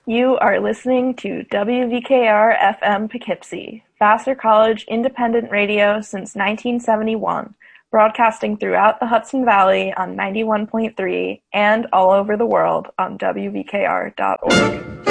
You are listening to WVKR-FM Poughkeepsie, Vassar College independent radio since 1971, broadcasting throughout the Hudson Valley on 91.3 and all over the world on WVKR.org.